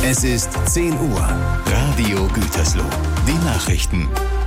Es ist 10 Uhr. Radio Gütersloh. Die Nachrichten.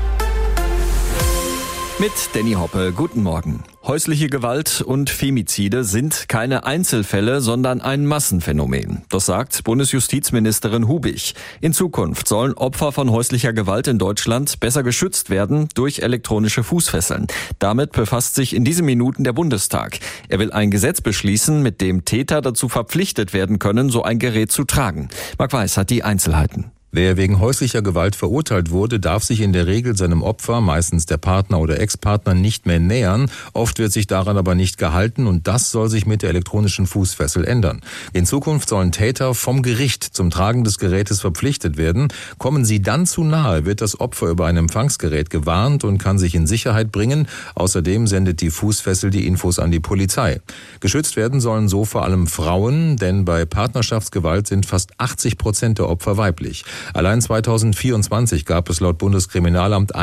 Mit Danny Hoppe, guten Morgen. Häusliche Gewalt und Femizide sind keine Einzelfälle, sondern ein Massenphänomen. Das sagt Bundesjustizministerin Hubich. In Zukunft sollen Opfer von häuslicher Gewalt in Deutschland besser geschützt werden durch elektronische Fußfesseln. Damit befasst sich in diesen Minuten der Bundestag. Er will ein Gesetz beschließen, mit dem Täter dazu verpflichtet werden können, so ein Gerät zu tragen. Marc Weiß hat die Einzelheiten. Wer wegen häuslicher Gewalt verurteilt wurde, darf sich in der Regel seinem Opfer, meistens der Partner oder Ex-Partner, nicht mehr nähern. Oft wird sich daran aber nicht gehalten und das soll sich mit der elektronischen Fußfessel ändern. In Zukunft sollen Täter vom Gericht zum Tragen des Gerätes verpflichtet werden. Kommen sie dann zu nahe, wird das Opfer über ein Empfangsgerät gewarnt und kann sich in Sicherheit bringen. Außerdem sendet die Fußfessel die Infos an die Polizei. Geschützt werden sollen so vor allem Frauen, denn bei Partnerschaftsgewalt sind fast 80% der Opfer weiblich. Allein 2024 gab es laut Bundeskriminalamt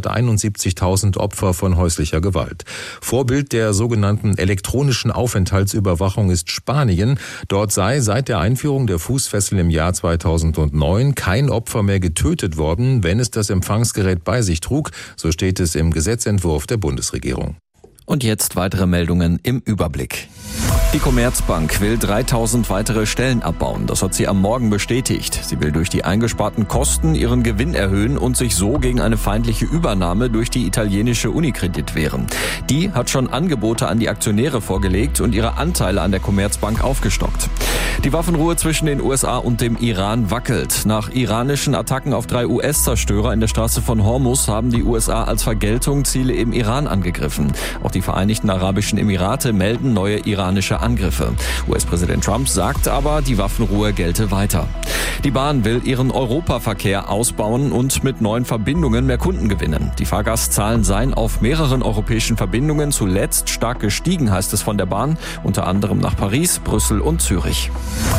171.000 Opfer von häuslicher Gewalt. Vorbild der sogenannten elektronischen Aufenthaltsüberwachung ist Spanien. Dort sei seit der Einführung der Fußfessel im Jahr 2009 kein Opfer mehr getötet worden, wenn es das Empfangsgerät bei sich trug. So steht es im Gesetzentwurf der Bundesregierung. Und jetzt weitere Meldungen im Überblick. Die Commerzbank will 3.000 weitere Stellen abbauen. Das hat sie am Morgen bestätigt. Sie will durch die eingesparten Kosten ihren Gewinn erhöhen und sich so gegen eine feindliche Übernahme durch die italienische Unicredit wehren. Die hat schon Angebote an die Aktionäre vorgelegt und ihre Anteile an der Commerzbank aufgestockt. Die Waffenruhe zwischen den USA und dem Iran wackelt. Nach iranischen Attacken auf 3 US-Zerstörer in der Straße von Hormuz haben die USA als Vergeltung Ziele im Iran angegriffen. Auch die Vereinigten Arabischen Emirate melden neue iranische Angriffe. US-Präsident Trump sagt aber, die Waffenruhe gelte weiter. Die Bahn will ihren Europaverkehr ausbauen und mit neuen Verbindungen mehr Kunden gewinnen. Die Fahrgastzahlen seien auf mehreren europäischen Verbindungen zuletzt stark gestiegen, heißt es von der Bahn, unter anderem nach Paris, Brüssel und Zürich.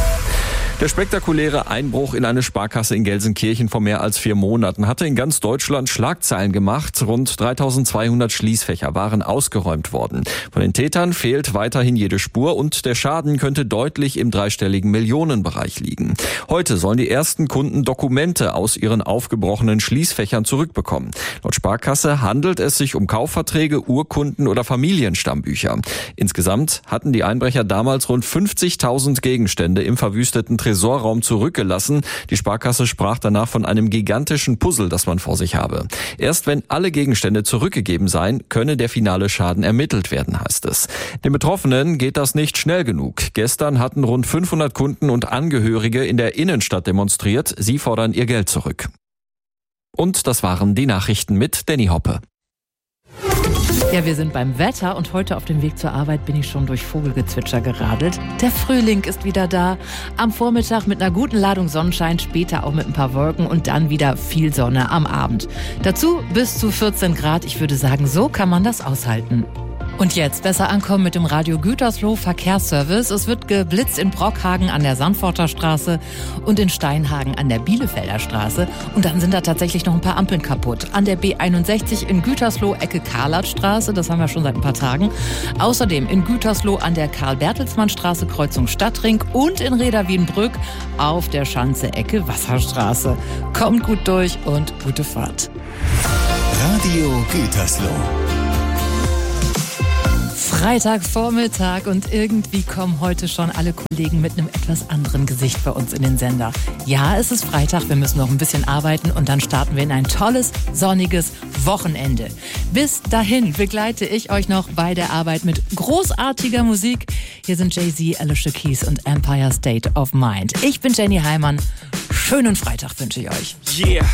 Der spektakuläre Einbruch in eine Sparkasse in Gelsenkirchen vor mehr als 4 Monaten hatte in ganz Deutschland Schlagzeilen gemacht. Rund 3.200 Schließfächer waren ausgeräumt worden. Von den Tätern fehlt weiterhin jede Spur und der Schaden könnte deutlich im dreistelligen Millionenbereich liegen. Heute sollen die ersten Kunden Dokumente aus ihren aufgebrochenen Schließfächern zurückbekommen. Laut Sparkasse handelt es sich um Kaufverträge, Urkunden oder Familienstammbücher. Insgesamt hatten die Einbrecher damals rund 50.000 Gegenstände im verwüsteten Tresorraum zurückgelassen. Die Sparkasse sprach danach von einem gigantischen Puzzle, das man vor sich habe. Erst wenn alle Gegenstände zurückgegeben seien, könne der finale Schaden ermittelt werden, heißt es. Den Betroffenen geht das nicht schnell genug. Gestern hatten rund 500 Kunden und Angehörige in der Innenstadt demonstriert. Sie fordern ihr Geld zurück. Und das waren die Nachrichten mit Danny Hoppe. Ja, wir sind beim Wetter und heute auf dem Weg zur Arbeit bin ich schon durch Vogelgezwitscher geradelt. Der Frühling ist wieder da. Am Vormittag mit einer guten Ladung Sonnenschein, später auch mit ein paar Wolken und dann wieder viel Sonne am Abend. Dazu bis zu 14 Grad. Ich würde sagen, so kann man das aushalten. Und jetzt besser ankommen mit dem Radio Gütersloh Verkehrsservice. Es wird geblitzt in Brockhagen an der Sandforter Straße und in Steinhagen an der Bielefelder Straße. Und dann sind da tatsächlich noch ein paar Ampeln kaputt. An der B61 in Gütersloh Ecke Karlatstraße, das haben wir schon seit ein paar Tagen. Außerdem in Gütersloh an der Karl-Bertelsmann-Straße Kreuzung Stadtring und in Reda-Wiedenbrück auf der Schanze Ecke Wasserstraße. Kommt gut durch und gute Fahrt. Radio Gütersloh. Freitagvormittag und irgendwie kommen heute schon alle Kollegen mit einem etwas anderen Gesicht bei uns in den Sender. Ja, es ist Freitag, wir müssen noch ein bisschen arbeiten und dann starten wir in ein tolles, sonniges Wochenende. Bis dahin begleite ich euch noch bei der Arbeit mit großartiger Musik. Hier sind Jay-Z, Alicia Keys und Empire State of Mind. Ich bin Jenny Heimann. Schönen Freitag wünsche ich euch. Yeah.